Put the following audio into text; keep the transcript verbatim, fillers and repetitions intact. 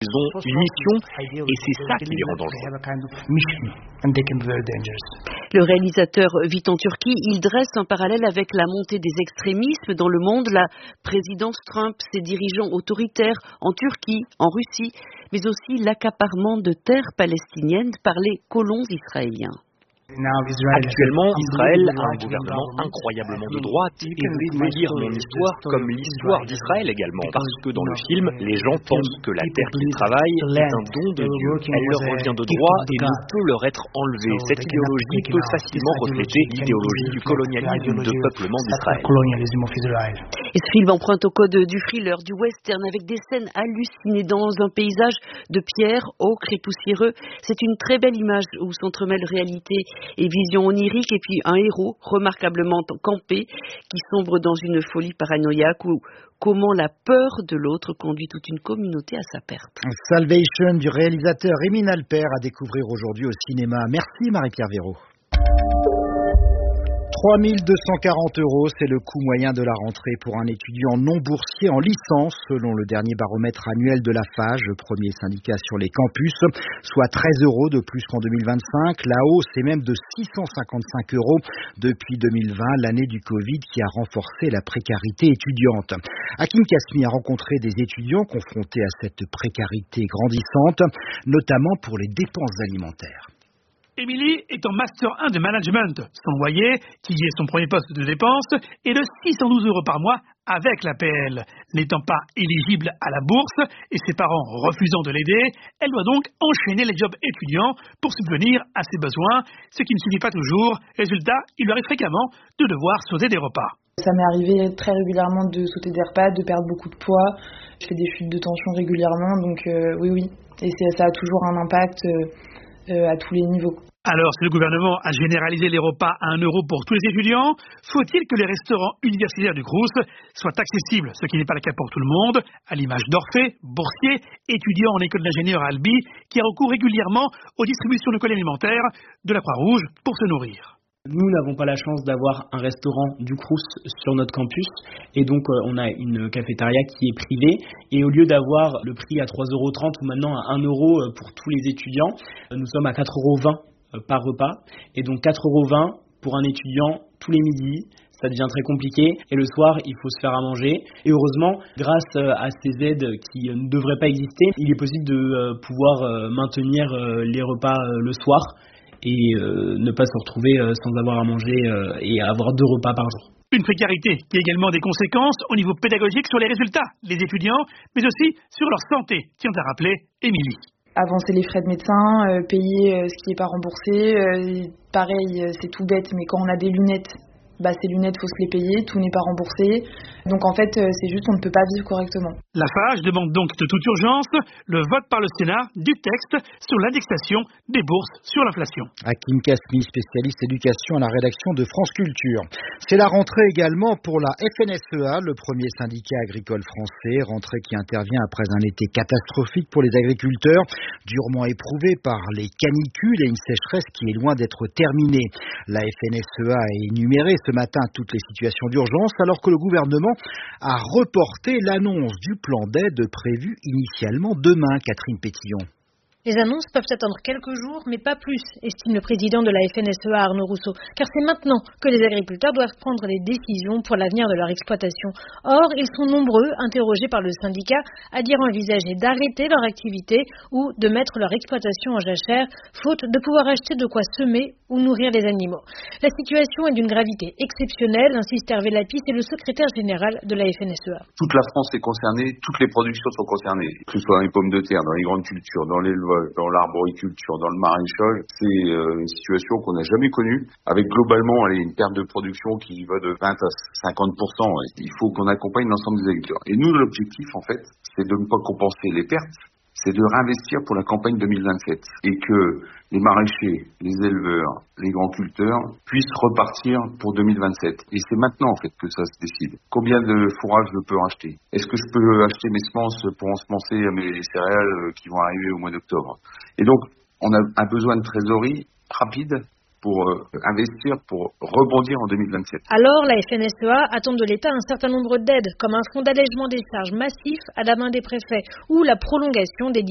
Ils ont une mission et c'est ça qui les rend dangereux. Le réalisateur vit en Turquie. Il dresse un parallèle avec la montée des extrémismes dans le monde, la présidence Trump, ses dirigeants autoritaires en Turquie, en Russie, mais aussi l'accaparement de terres palestiniennes par les colons israéliens. Actuellement, Israël a un gouvernement incroyablement de droite et vous pouvez lire mon histoire comme l'histoire d'Israël également parce que dans le film, les gens pensent que la terre qu'ils travaillent est un don de Dieu. Elle leur revient de droit et ne peut leur être enlevée. Cette idéologie peut facilement refléter l'idéologie du colonialisme de peuplement d'Israël. Et ce film emprunte au code du thriller, du western avec des scènes hallucinées dans un paysage de pierre, ocre et poussiéreux. C'est une très belle image où s'entremêlent réalité et vision onirique et puis un héros remarquablement campé qui sombre dans une folie paranoïaque ou comment la peur de l'autre conduit toute une communauté à sa perte. Salvation du réalisateur Emin Alper à découvrir aujourd'hui au cinéma. Merci Marie-Pierre Véraud. trois mille deux cent quarante euros, c'est le coût moyen de la rentrée pour un étudiant non boursier en licence, selon le dernier baromètre annuel de la F A G, le premier syndicat sur les campus, soit treize euros de plus qu'en deux mille vingt-cinq. La hausse est même de six cent cinquante-cinq euros depuis deux mille vingt, l'année du Covid qui a renforcé la précarité étudiante. Hakim Kasmi a rencontré des étudiants confrontés à cette précarité grandissante, notamment pour les dépenses alimentaires. Émilie est en Master un de Management. Son loyer, qui est son premier poste de dépense, est de six cent douze euros par mois avec l'A P L. N'étant pas éligible à la bourse et ses parents refusant de l'aider, elle doit donc enchaîner les jobs étudiants pour subvenir à ses besoins, ce qui ne suffit pas toujours. Résultat, il lui arrive fréquemment de devoir sauter des repas. Ça m'est arrivé très régulièrement de sauter des repas, de perdre beaucoup de poids. Je fais des chutes de tension régulièrement, donc euh, oui, oui. Et ça a toujours un impact... Euh, Euh, à tous les niveaux. Alors, si le gouvernement a généralisé les repas à un euro pour tous les étudiants, faut-il que les restaurants universitaires du Crous soient accessibles, ce qui n'est pas le cas pour tout le monde, à l'image d'Orphée, boursier, étudiant en école d'ingénieur à Albi, qui a recours régulièrement aux distributions de colis alimentaires de la Croix-Rouge pour se nourrir. Nous n'avons pas la chance d'avoir un restaurant du Crous sur notre campus et donc euh, on a une cafétéria qui est privée et au lieu d'avoir le prix à trois euros trente ou maintenant à un euro pour tous les étudiants, nous sommes à quatre euros vingt par repas et donc quatre euros vingt pour un étudiant tous les midis. Ça devient très compliqué et le soir, il faut se faire à manger. Et heureusement, grâce à ces aides qui ne devraient pas exister, il est possible de pouvoir maintenir les repas le soir et euh, ne pas se retrouver euh, sans avoir à manger euh, et avoir deux repas par jour. Une précarité qui a également des conséquences au niveau pédagogique sur les résultats des étudiants, mais aussi sur leur santé, tient à rappeler Émilie. Avancer les frais de médecin, euh, payer euh, ce qui n'est pas remboursé, euh, pareil, euh, c'est tout bête, mais quand on a des lunettes, bah, ces lunettes, il faut se les payer, tout n'est pas remboursé. Donc en fait, euh, c'est juste qu'on ne peut pas vivre correctement. La F A G demande donc de toute urgence le vote par le Sénat du texte sur l'indexation des bourses sur l'inflation. Hakim Kasmi, spécialiste éducation à la rédaction de France Culture. C'est la rentrée également pour la F N S E A, le premier syndicat agricole français. Rentrée qui intervient après un été catastrophique pour les agriculteurs, durement éprouvé par les canicules et une sécheresse qui est loin d'être terminée. La F N S E A a énuméré ce matin toutes les situations d'urgence alors que le gouvernement a reporté l'annonce du plan d'aide prévu initialement demain. Catherine Pétillon. Les annonces peuvent attendre quelques jours, mais pas plus, estime le président de la F N S E A, Arnaud Rousseau, car c'est maintenant que les agriculteurs doivent prendre des décisions pour l'avenir de leur exploitation. Or, ils sont nombreux, interrogés par le syndicat, à dire envisager d'arrêter leur activité ou de mettre leur exploitation en jachère, faute de pouvoir acheter de quoi semer ou nourrir les animaux. La situation est d'une gravité exceptionnelle, insiste Hervé Lapis, c'est le secrétaire général de la F N S E A. Toute la France est concernée, toutes les productions sont concernées, que ce soit dans les pommes de terre, dans les grandes cultures, dans l'élevage, dans l'arboriculture, dans le maraîchage. C'est euh, une situation qu'on n'a jamais connue, avec globalement allez, une perte de production qui va de vingt à cinquante pour cent. Il faut qu'on accompagne l'ensemble des agriculteurs. Et nous, l'objectif, en fait, c'est de ne pas compenser les pertes, c'est de réinvestir pour la campagne deux mille vingt-sept et que les maraîchers, les éleveurs, les grands culteurs puissent repartir pour deux mille vingt-sept. Et c'est maintenant en fait que ça se décide. Combien de fourrage je peux acheter? Est-ce que je peux acheter mes semences pour ensemencer mes céréales qui vont arriver au mois d'octobre? Et donc, on a un besoin de trésorerie rapide pour euh, investir, pour rebondir en deux mille vingt-sept. Alors, la F N S E A attend de l'État un certain nombre d'aides, comme un fonds d'allègement des charges massif à la main des préfets ou la prolongation des